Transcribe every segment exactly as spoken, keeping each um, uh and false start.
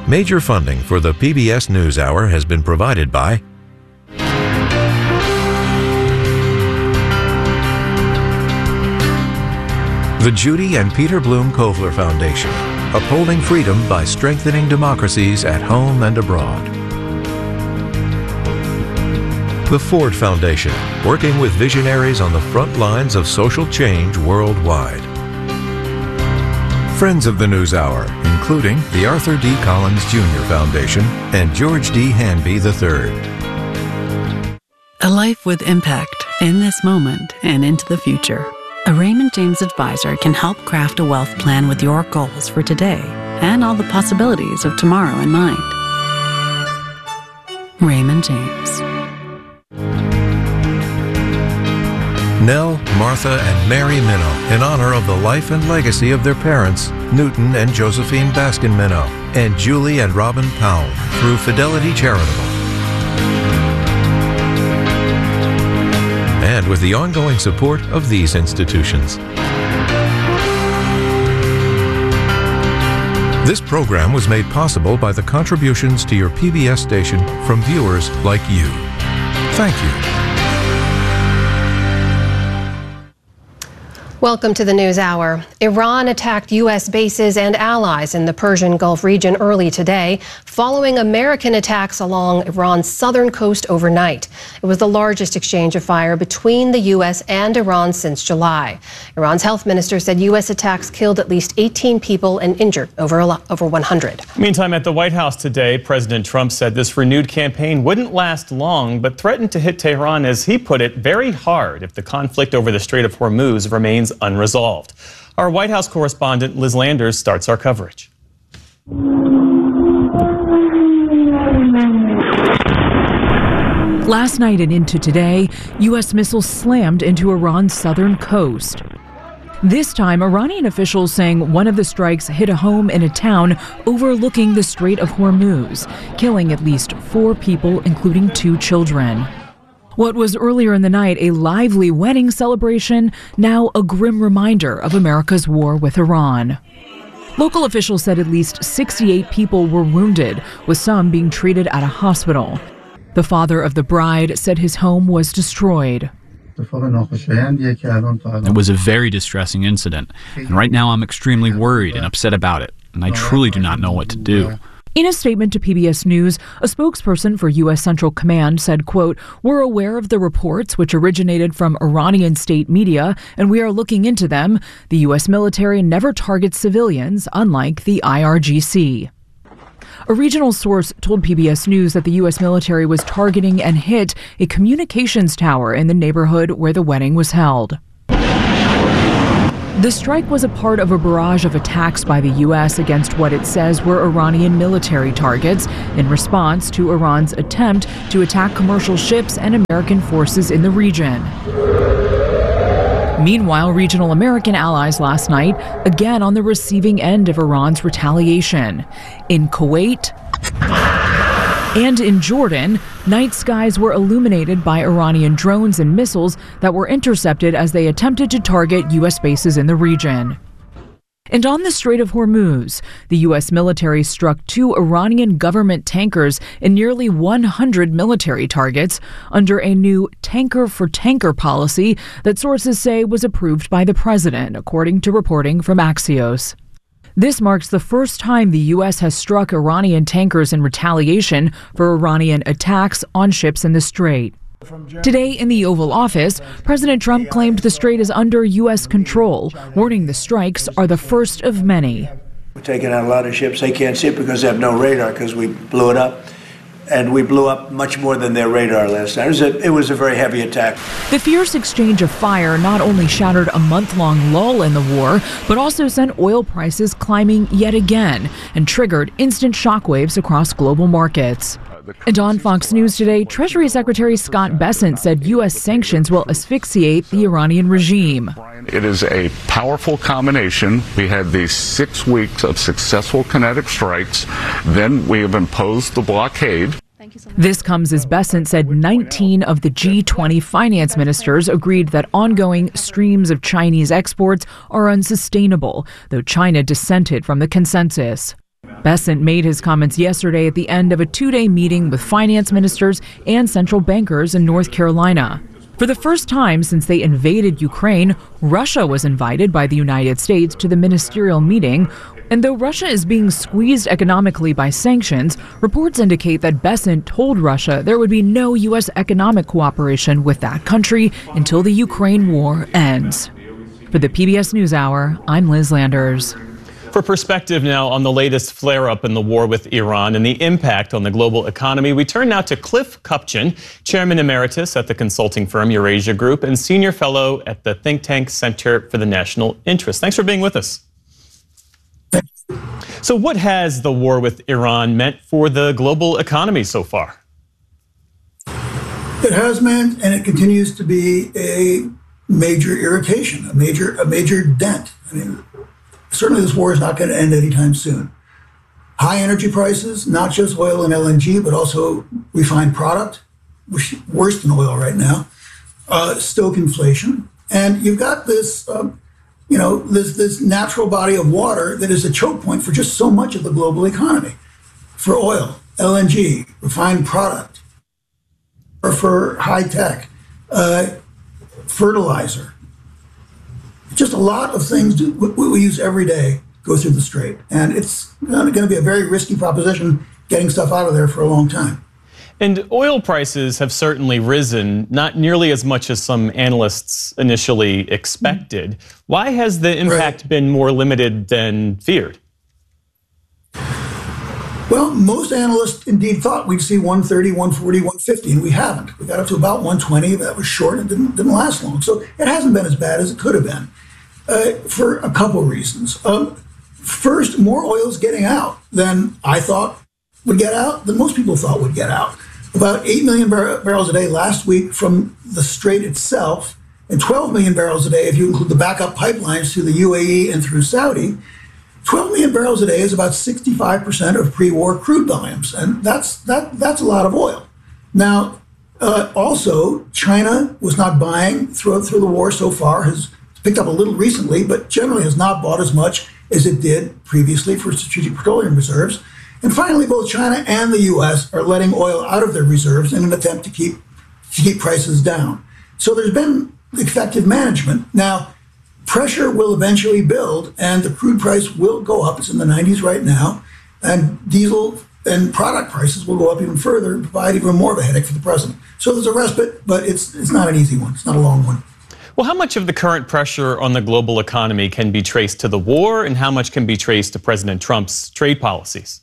Major funding for the P B S NewsHour has been provided by the Judy and Peter Bloom Kovler Foundation, upholding freedom by strengthening democracies at home and abroad. The Ford Foundation, working with visionaries on the front lines of social change worldwide. Friends of the NewsHour, including the Arthur D. Collins Junior Foundation and George D. Hanby the third. A life with impact in this moment and into the future. A Raymond James advisor can help craft a wealth plan with your goals for today and all the possibilities of tomorrow in mind. Raymond James. Nell, Martha, and Mary Minow, in honor of the life and legacy of their parents, Newton and Josephine Baskin Minow, and Julie and Robin Powell, through Fidelity Charitable. And with the ongoing support of these institutions. This program was made possible by the contributions to your P B S station from viewers like you. Thank you. Welcome to the NewsHour. Iran attacked U S bases and allies in the Persian Gulf region early today, following American attacks along Iran's southern coast overnight. It was the largest exchange of fire between the U S and Iran since July. Iran's health minister said U S attacks killed at least eighteen people and injured over, over one hundred. Meantime, at the White House today, President Trump said this renewed campaign wouldn't last long, but threatened to hit Tehran, as he put it, very hard if the conflict over the Strait of Hormuz remains unresolved. Our White House correspondent Liz Landers starts our coverage. Last night and into today, U S missiles slammed into Iran's southern coast. This time, Iranian officials saying one of the strikes hit a home in a town overlooking the Strait of Hormuz, killing at least four people, including two children. What was earlier in the night a lively wedding celebration, now a grim reminder of America's war with Iran. Local officials said at least sixty-eight people were wounded, with some being treated at a hospital. The father of the bride said his home was destroyed. It was a very distressing incident, and right now I'm extremely worried and upset about it, and I truly do not know what to do. In a statement to P B S News, a spokesperson for U S Central Command said, quote, "We're aware of the reports which originated from Iranian state media, and we are looking into them. The U S military never targets civilians, unlike the I R G C." A regional source told P B S News that the U S military was targeting and hit a communications tower in the neighborhood where the wedding was held. The strike was a part of a barrage of attacks by the U S against what it says were Iranian military targets in response to Iran's attempt to attack commercial ships and American forces in the region. Meanwhile, regional American allies last night, again on the receiving end of Iran's retaliation. In Kuwait and in Jordan, night skies were illuminated by Iranian drones and missiles that were intercepted as they attempted to target U S bases in the region. And on the Strait of Hormuz, the U S military struck two Iranian government tankers and nearly one hundred military targets under a new tanker-for-tanker policy that sources say was approved by the president, according to reporting from Axios. This marks the first time the U S has struck Iranian tankers in retaliation for Iranian attacks on ships in the Strait. Today in the Oval Office, President Trump claimed the Strait is under U S control, warning the strikes are the first of many. We're taking out a lot of ships. They can't see it because they have no radar because we blew it up. And we blew up much more than their radar last night. It was a, it was a very heavy attack. The fierce exchange of fire not only shattered a month-long lull in the war, but also sent oil prices climbing yet again and triggered instant shockwaves across global markets. And on Fox News today, Treasury Secretary Scott Bessent said U S sanctions will asphyxiate the Iranian regime. It is a powerful combination. We had these six weeks of successful kinetic strikes. Then we have imposed the blockade. This comes as Bessent said nineteen of the G twenty finance ministers agreed that ongoing streams of Chinese exports are unsustainable, though China dissented from the consensus. Bessent made his comments yesterday at the end of a two-day meeting with finance ministers and central bankers in North Carolina. For the first time since they invaded Ukraine, Russia was invited by the United States to the ministerial meeting. And though Russia is being squeezed economically by sanctions, reports indicate that Bessent told Russia there would be no U S economic cooperation with that country until the Ukraine war ends. For the P B S NewsHour, I'm Liz Landers. For perspective now on the latest flare-up in the war with Iran and the impact on the global economy, we turn now to Cliff Kupchan, Chairman Emeritus at the consulting firm Eurasia Group and Senior Fellow at the think tank Center for the National Interest. Thanks for being with us. So what has the war with Iran meant for the global economy so far? It has meant, and it continues to be, a major irritation, a major, a major dent. I mean, certainly this war is not going to end anytime soon. High energy prices, not just oil and L N G, but also refined product, which is worse than oil right now, uh, stoke inflation. And you've got this, um, you know, this, this natural body of water that is a choke point for just so much of the global economy, for oil, L N G, refined product, or for high tech, uh, fertilizer. Just a lot of things we use every day go through the strait. And it's going to be a very risky proposition getting stuff out of there for a long time. And oil prices have certainly risen, not nearly as much as some analysts initially expected. Why has the impact right. been more limited than feared? Well, most analysts indeed thought we'd see one thirty, one forty, one fifty, and we haven't. We got up to about one twenty. That was short and didn't, didn't last long. So it hasn't been as bad as it could have been. Uh, for a couple of reasons. Um, first, more oil is getting out than I thought would get out, than most people thought would get out. About eight million bar- barrels a day last week from the strait itself, and twelve million barrels a day if you include the backup pipelines through the U A E and through Saudi. twelve million barrels a day is about sixty-five percent of pre-war crude volumes, and that's that that's a lot of oil. Now, uh, also, China was not buying through, through the war so far, has picked up a little recently, but generally has not bought as much as it did previously for strategic petroleum reserves. And finally, both China and the U S are letting oil out of their reserves in an attempt to keep, to keep prices down. So there's been effective management. Now, pressure will eventually build, and the crude price will go up. It's in the nineties right now, and diesel and product prices will go up even further and provide even more of a headache for the president. So there's a respite, but it's it's not an easy one. It's not a long one. Well, how much of the current pressure on the global economy can be traced to the war, and how much can be traced to President Trump's trade policies?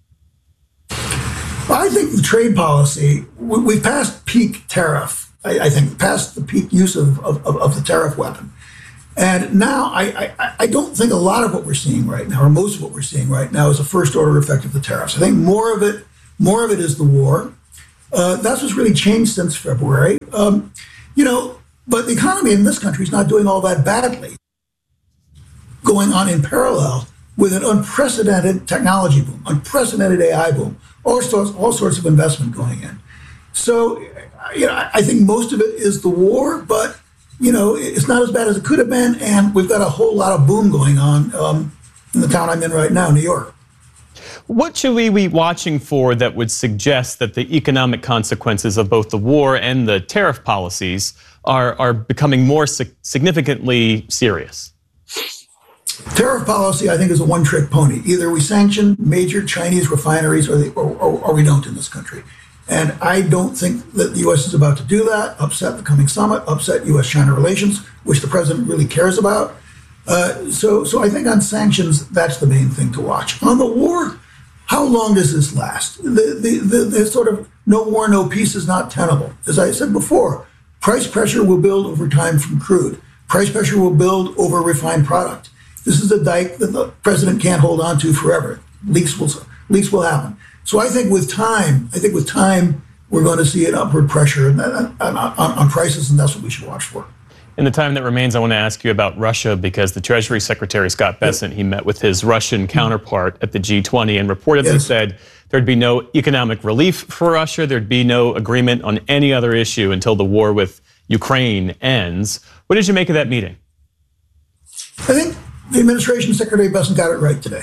Well, I think the trade policy, we've passed peak tariff, I, I think, past the peak use of, of, of the tariff weapon. And now I, I, I don't think a lot of what we're seeing right now, or most of what we're seeing right now, is a first order effect of the tariffs. I think more of it, more of it is the war. Uh, that's what's really changed since February. Um, you know, But the economy in this country is not doing all that badly, going on in parallel with an unprecedented technology boom, unprecedented A I boom, all sorts, all sorts of investment going in. So, you know, I think most of it is the war, but, you know, it's not as bad as it could have been. And we've got a whole lot of boom going on um, in the town I'm in right now, New York. What should we be watching for that would suggest that the economic consequences of both the war and the tariff policies are, are becoming more sig- significantly serious? Tariff policy, I think, is a one-trick pony. Either we sanction major Chinese refineries or, they, or, or, or we don't in this country. And I don't think that the U S is about to do that, upset the coming summit, upset U S China relations, which the president really cares about. Uh, so, so I think on sanctions, that's the main thing to watch. On the war, how long does this last? The, the, the, the sort of no war, no peace is not tenable. As I said before, price pressure will build over time from crude. Price pressure will build over refined product. This is a dike that the president can't hold on to forever. Leaks will, leaks will happen. So I think with time, I think with time, we're going to see an upward pressure on, on, on prices, and that's what we should watch for. In the time that remains, I want to ask you about Russia, because the Treasury Secretary, Scott Bessent, he met with his Russian counterpart at the G twenty and reportedly yes. said there'd be no economic relief for Russia, there'd be no agreement on any other issue until the war with Ukraine ends. What did you make of that meeting? I think the administration Secretary Bessent got it right today.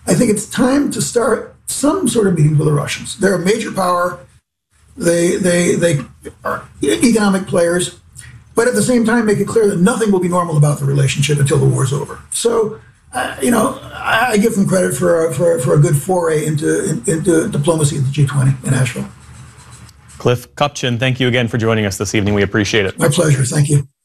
I think it's time to start some sort of meetings with the Russians. They're a major power. They, they, they are economic players, but at the same time make it clear that nothing will be normal about the relationship until the war's over. So, uh, you know, I give them credit for a, for, for a good foray into, in, into diplomacy at the G twenty in Asheville. Cliff Kupchan, thank you again for joining us this evening. We appreciate it. My pleasure. Thank you.